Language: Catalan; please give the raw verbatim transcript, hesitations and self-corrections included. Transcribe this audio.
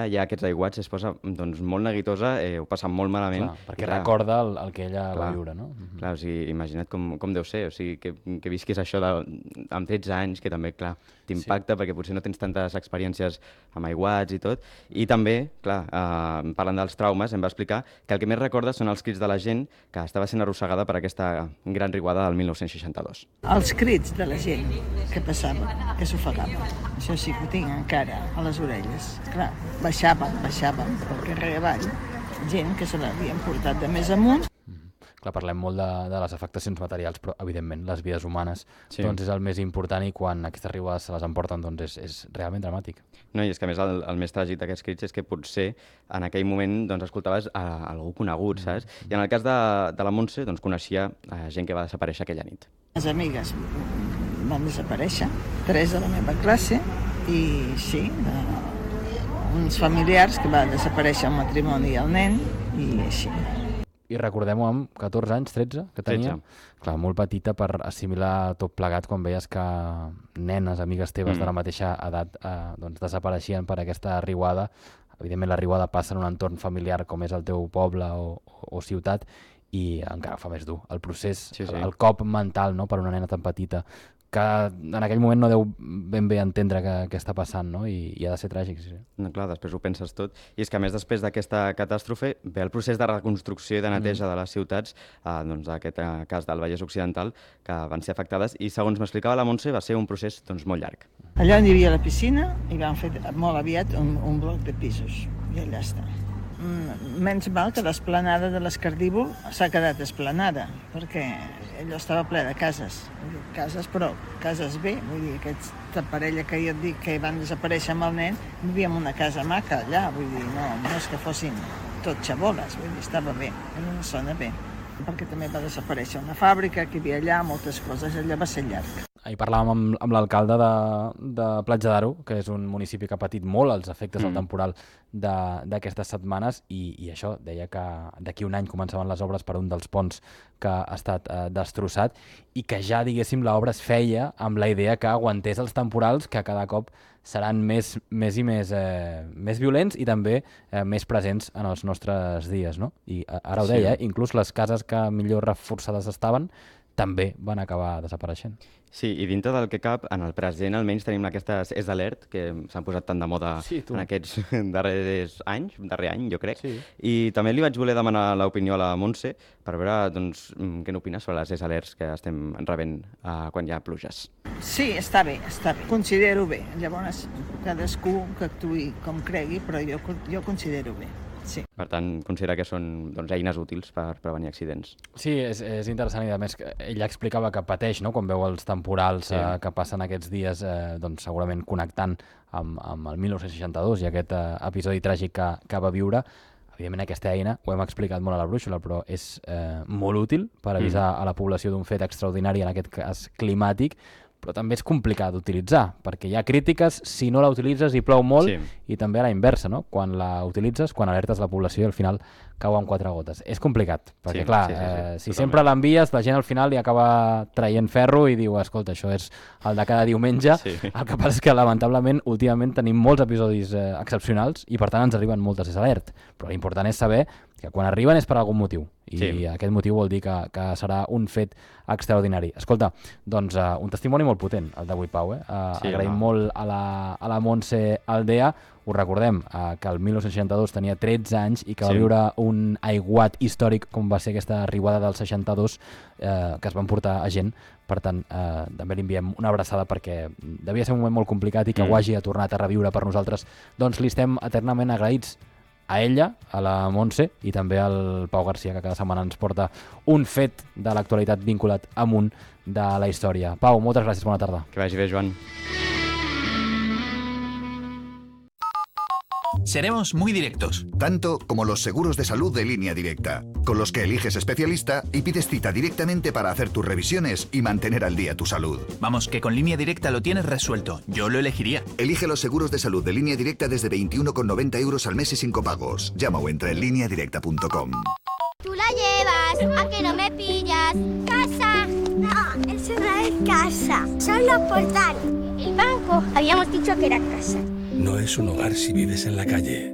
hi ha aquests aiguats es posa doncs, molt neguitosa, eh, ho passa molt malament. Clar, perquè clar, recorda el, el que ella clar, va viure, no? Uh-huh. Clar, o sigui, imagina't com, com deu ser, o sigui, que, que visquis això de, amb tretze anys, que també, clar, t'impacta sí. perquè potser no tens tantes experiències amb aiguats i tot. I també, clar, eh, parlant dels traumes, em va explicar que el que més recorda són els crits de la gent que estava sent arrossegada per aquesta gran riuada del mil nou-cents seixanta-dos. Els crits de la gent que passava, que s'ofegava. Això sí que ho tinc encara a les orelles. Clar, baixàvem, baixàvem pel carrer avall, gent que se l'havien portat de més amunt. Clar, parlem molt de, de les afectacions materials, però, evidentment, les vides humanes sí. doncs és el més important i quan aquestes riuades se les emporten doncs és, és realment dramàtic. No, i és que, a més, el, el més tràgic d'aquests crits és que potser en aquell moment doncs, escoltaves a, a algú conegut, saps? I en el cas de, de la Montse, doncs, coneixia a gent que va desaparèixer aquella nit. Les amigues van desaparèixer, tres de la meva classe, i sí, de, uns familiars que va desaparèixer el matrimoni i el nen, i així. I recordem-ho amb catorze anys, tretze, que tenia. tretze. Clar, molt petita per assimilar tot plegat quan veies que nenes, amigues teves mm. de la mateixa edat eh, doncs desapareixien per aquesta riuada. Evidentment la riuada passa en un entorn familiar com és el teu poble o, o, o ciutat i encara fa més dur. El procés, sí, sí. El, el cop mental, no?, per una nena tan petita que en aquell moment no deu ben bé entendre què, què està passant, no? I, i ha de ser tràgic, sí. No, clar, després ho penses tot. I és que, a més, després d'aquesta catàstrofe, ve el procés de reconstrucció i de neteja mm. de les ciutats, eh, doncs, aquest eh, cas del Vallès Occidental, que van ser afectades, i segons m'explicava la Montse, va ser un procés doncs, molt llarg. Allà on hi havia la piscina, hi van fer molt aviat un, un bloc de pisos, i allà està. Mm, menys mal que l'esplanada de l'Escardívol s'ha quedat esplanada, perquè allò estava ple de cases, cases però cases bé, vull dir, aquesta parella que jo et dic que van desaparèixer amb el nen, vivíem una casa maca allà, vull dir, no, no és que fossin tot xaboles, vull dir, estava bé, era una zona bé, perquè també va desaparèixer una fàbrica que hi havia allà, moltes coses, allà va ser llarg. Ahir parlàvem amb, amb l'alcalde de, de Platja d'Aro, que és un municipi que ha patit molt els efectes mm. del temporal d'aquestes setmanes, i, i això deia que d'aquí un any començaven les obres per un dels ponts que ha estat eh, destrossat, i que ja, diguéssim, l'obra es feia amb la idea que aguantés els temporals, que cada cop seran més, més i més, eh, més violents i també eh, més presents en els nostres dies, no? I ara ho deia, sí. eh? Inclús les cases que millor reforçades estaven també van acabar desapareixent. Sí, i dintre del que cap, en el present almenys tenim aquestes S Alert, que s'han posat tant de moda sí, en aquests darrers anys, darrer any, jo crec. Sí. I també li vaig voler demanar l'opinió a la Montse per veure doncs, què n'opina sobre les S Alerts que estem rebent uh, quan hi ha pluges. Sí, està bé, està bé. Considero bé. Llavors, cadascú que actuï com cregui, però jo, jo considero bé. Sí. Per tant, considera que són doncs, eines útils per prevenir accidents. Sí, és, és interessant, i a més ella explicava que pateix, no?, quan veu els temporals sí. eh, que passen aquests dies, eh, doncs, segurament connectant amb, amb el mil nou-cents seixanta-dos i aquest eh, episodi tràgic que, que va viure. Evidentment aquesta eina, ho hem explicat molt a la brúixola, però és eh, molt útil per avisar mm. a la població d'un fet extraordinari, en aquest cas climàtic, però també és complicat d'utilitzar, perquè hi ha crítiques si no la utilitzes i plou molt, sí. i també a la inversa, no? Quan la utilitzes, quan alertes la població, al final cau amb quatre gotes. És complicat, perquè sí, clar, sí, sí, sí. Eh, si Totalment. Sempre l'envies, la gent al final li acaba traient ferro i diu, escolta, això és el de cada diumenge, sí. El que passa és que lamentablement últimament tenim molts episodis eh, excepcionals i per tant ens arriben moltes S Alert, però l'important és saber que quan arriben és per algun motiu, i sí. aquest motiu vol dir que, que serà un fet extraordinari. Escolta, doncs uh, un testimoni molt potent, el d'avui, Pau, eh? Uh, sí, agraïm no. molt a la, a la Montse Aldea. Us recordem uh, que el mil nou-cents seixanta-dos tenia tretze anys i que sí. va viure un aiguat històric com va ser aquesta riuada del seixanta-dos eh, que es van portar a gent. Per tant, eh, també li enviem una abraçada perquè devia ser un moment molt complicat i que mm. ho hagi tornat a reviure per nosaltres. Doncs li estem eternament agraïts a ella, a la Montse, i també al Pau Garcia, que cada setmana ens porta un fet de l'actualitat vinculat amunt de la història. Pau, moltes gràcies, bona tarda. Que vagi bé, Joan. Seremos muy directos. Tanto como los seguros de salud de Línea Directa, con los que eliges especialista y pides cita directamente para hacer tus revisiones y mantener al día tu salud. Vamos, que con Línea Directa lo tienes resuelto. Yo lo elegiría. Elige los seguros de salud de Línea Directa desde veintiuno con noventa euros al mes y sin copagos. Llama o entra en línea directa punto com. Tú la llevas, a que no me pillas. Casa. No, eso no es casa. Son los portales. El banco, habíamos dicho que era casa. No es un hogar si vives en la calle.